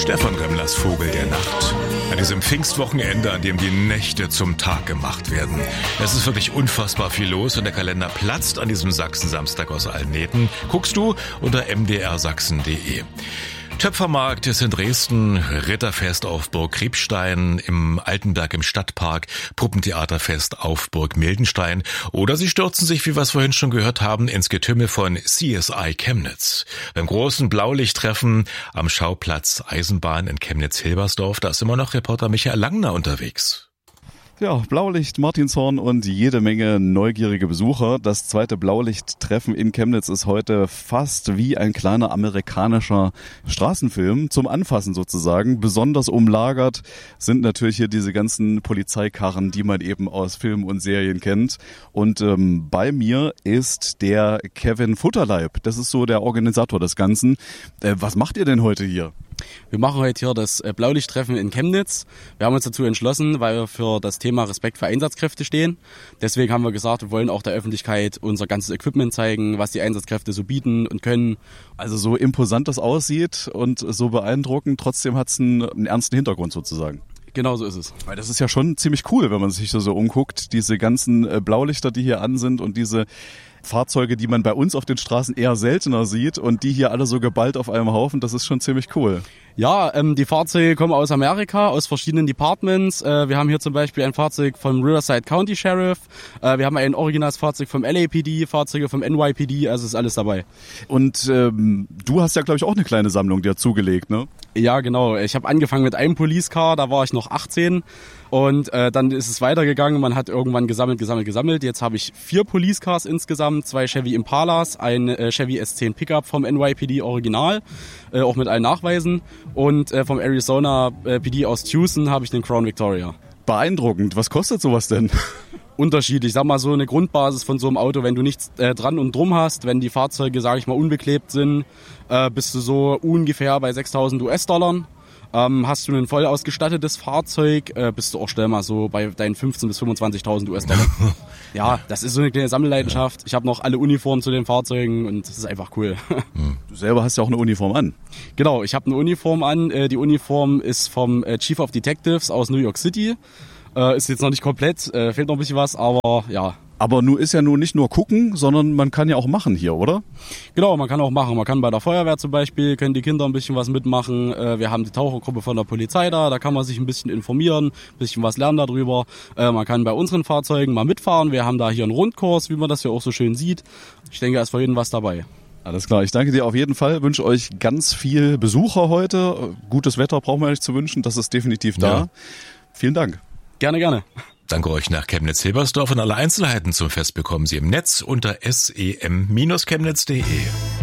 Stefan Remmlers Vogel der Nacht. An diesem Pfingstwochenende, an dem die Nächte zum Tag gemacht werden. Es ist wirklich unfassbar viel los und der Kalender platzt an diesem Sachsen-Samstag aus allen Nähten. Guckst du unter mdrsachsen.de. Töpfermarkt ist in Dresden, Ritterfest auf Burg Kriebstein, im Altenberg im Stadtpark, Puppentheaterfest auf Burg Mildenstein oder sie stürzen sich, wie wir es vorhin schon gehört haben, ins Getümmel von CSI Chemnitz. Beim großen Blaulichttreffen am Schauplatz Eisenbahn in Chemnitz-Hilbersdorf, da ist immer noch Reporter Michael Langner unterwegs. Ja, Blaulicht, Martinshorn und jede Menge neugierige Besucher. Das zweite Blaulichttreffen in Chemnitz ist heute fast wie ein kleiner amerikanischer Straßenfilm zum Anfassen sozusagen. Besonders umlagert sind natürlich hier diese ganzen Polizeikarren, die man eben aus Filmen und Serien kennt. Und bei mir ist der Kevin Futterleib. Das ist so der Organisator des Ganzen. Was macht ihr denn heute hier? Wir machen heute hier das Blaulichttreffen in Chemnitz. Wir haben uns dazu entschlossen, weil wir für das Thema Respekt für Einsatzkräfte stehen. Deswegen haben wir gesagt, wir wollen auch der Öffentlichkeit unser ganzes Equipment zeigen, was die Einsatzkräfte so bieten und können. Also so imposant das aussieht und so beeindruckend, trotzdem hat es einen ernsten Hintergrund sozusagen. Genau so ist es. Weil das ist ja schon ziemlich cool, wenn man sich so umguckt. Diese ganzen Blaulichter, die hier an sind und diese Fahrzeuge, die man bei uns auf den Straßen eher seltener sieht und die hier alle so geballt auf einem Haufen, das ist schon ziemlich cool. Ja, die Fahrzeuge kommen aus Amerika, aus verschiedenen Departments. Wir haben hier zum Beispiel ein Fahrzeug vom Riverside County Sheriff. Wir haben ein originales Fahrzeug vom LAPD, Fahrzeuge vom NYPD, also ist alles dabei. Und du hast ja, glaube ich, auch eine kleine Sammlung dir zugelegt, ne? Ja, genau. Ich habe angefangen mit einem Police Car, da war ich noch 18. Und dann ist es weitergegangen, man hat irgendwann gesammelt. Jetzt habe ich 4 Police Cars insgesamt, 2 Chevy Impalas, ein Chevy S10 Pickup vom NYPD Original, auch mit allen Nachweisen. Und vom Arizona PD aus Tucson habe ich den Crown Victoria. Beeindruckend. Was kostet sowas denn? Unterschiedlich. Ich sag mal so eine Grundbasis von so einem Auto, wenn du nichts dran und drum hast, wenn die Fahrzeuge, sage ich mal, unbeklebt sind, bist du so ungefähr bei 6.000 US-Dollar. Hast du ein voll ausgestattetes Fahrzeug, bist du auch schnell mal so bei deinen 15.000 bis 25.000 US-Dollar. Ja, das ist so eine kleine Sammelleidenschaft. Ich habe noch alle Uniformen zu den Fahrzeugen und das ist einfach cool. Du selber hast ja auch eine Uniform an. Genau, ich habe eine Uniform an. Die Uniform ist vom Chief of Detectives aus New York City. Ist jetzt noch nicht komplett, fehlt noch ein bisschen was, aber ja. Aber nun ist ja nur nicht nur gucken, sondern man kann ja auch machen hier, oder? Genau, man kann auch machen. Man kann bei der Feuerwehr zum Beispiel, können die Kinder ein bisschen was mitmachen. Wir haben die Tauchergruppe von der Polizei da kann man sich ein bisschen informieren, ein bisschen was lernen darüber. Man kann bei unseren Fahrzeugen mal mitfahren. Wir haben da hier einen Rundkurs, wie man das ja auch so schön sieht. Ich denke, da ist für jeden was dabei. Alles klar, ich danke dir auf jeden Fall, wünsche euch ganz viel Besucher heute. Gutes Wetter brauchen wir nicht zu wünschen, das ist definitiv da. Ja. Vielen Dank. Gerne, gerne. Danke euch nach Chemnitz-Hilbersdorf und alle Einzelheiten zum Fest bekommen Sie im Netz unter sem-chemnitz.de.